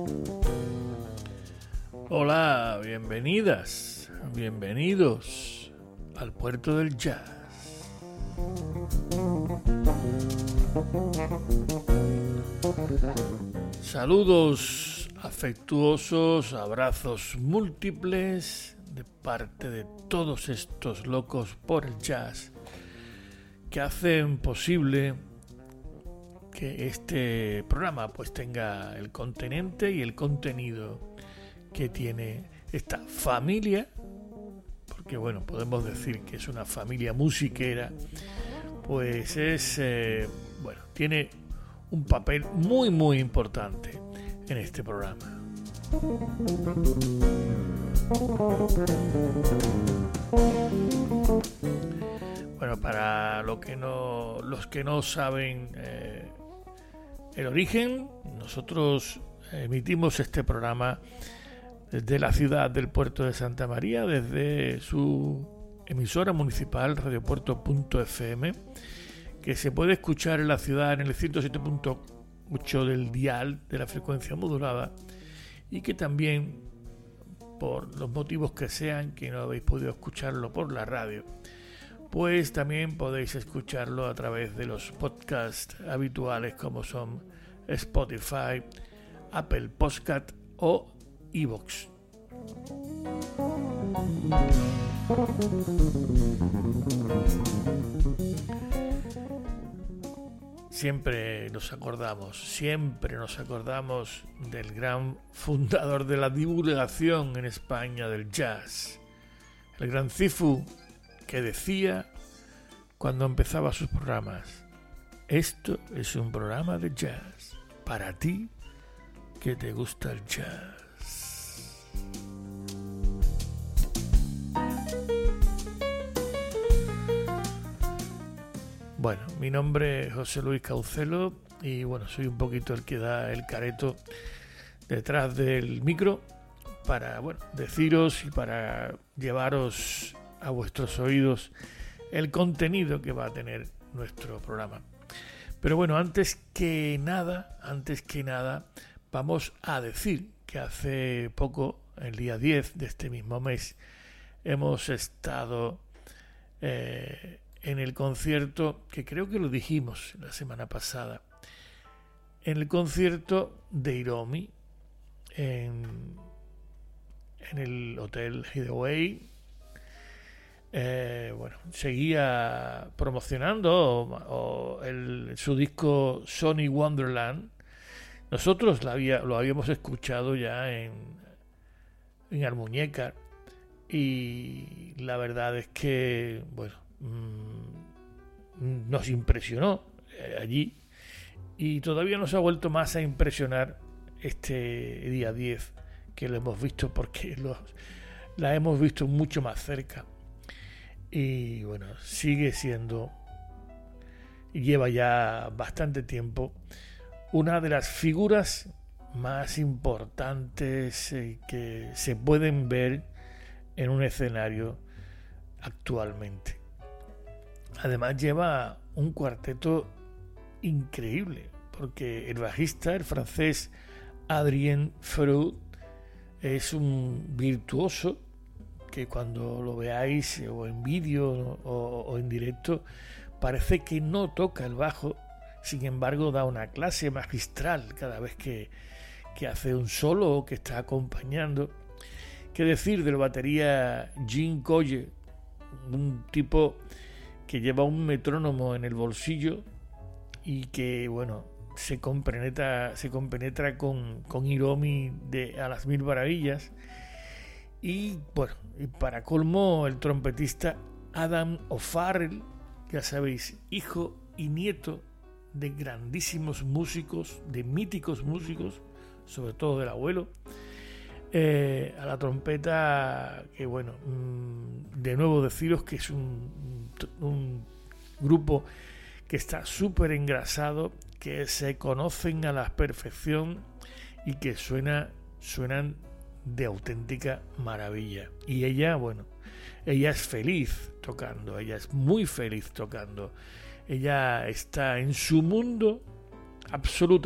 Hola, bienvenidas, bienvenidos al Puerto del Jazz. Saludos afectuosos, abrazos múltiples de parte de todos estos locos por el jazz que hacen posible que este programa pues tenga el continente y el contenido que tiene esta familia, porque bueno, podemos decir que es una familia musiquera, pues tiene un papel muy importante en este programa. Bueno, para los que no saben el origen, nosotros emitimos este programa desde la ciudad del puerto de Santa María, desde su emisora municipal radiopuerto.fm, que se puede escuchar en la ciudad en el 107.8 del dial de la frecuencia modulada, y que también, por los motivos que sean que no habéis podido escucharlo por la radio, pues también podéis escucharlo a través de los podcasts habituales como son Spotify, Apple Podcast o iVoox. Siempre nos acordamos del gran fundador de la divulgación en España del jazz, el gran Cifu, que decía cuando empezaba sus programas: esto es un programa de jazz para ti que te gusta el jazz. Bueno, mi nombre es José Luis Caucelo y bueno, soy un poquito el que da el careto detrás del micro para deciros y para llevaros a vuestros oídos el contenido que va a tener nuestro programa. Pero bueno, antes que nada, vamos a decir que hace poco, el día 10 de este mismo mes, hemos estado en el concierto, que creo que lo dijimos la semana pasada, en el concierto de Hiromi en el Hotel Hideaway. Seguía promocionando su disco Sonic Wonderland. Nosotros lo habíamos escuchado ya en Almuñécar, y la verdad es que nos impresionó allí, y todavía nos ha vuelto más a impresionar este día 10 que lo hemos visto, porque la hemos visto mucho más cerca. Y bueno, sigue siendo, y lleva ya bastante tiempo, una de las figuras más importantes que se pueden ver en un escenario actualmente. Además lleva un cuarteto increíble, porque el bajista, el francés Adrien Freud, es un virtuoso que cuando lo veáis o en vídeo o en directo parece que no toca el bajo, sin embargo da una clase magistral cada vez que hace un solo o que está acompañando. ¿Qué decir del batería Jean Coye? Un tipo que lleva un metrónomo en el bolsillo y que se compenetra con Hiromi a las mil maravillas. Y para colmo, el trompetista Adam O'Farrell, ya sabéis, hijo y nieto de grandísimos músicos, de míticos músicos, sobre todo del abuelo, a la trompeta, que de nuevo deciros que es un grupo que está súper engrasado, que se conocen a la perfección y que suenan de auténtica maravilla. Y ella es feliz tocando, ella es muy feliz tocando, ella está en su mundo absolutamente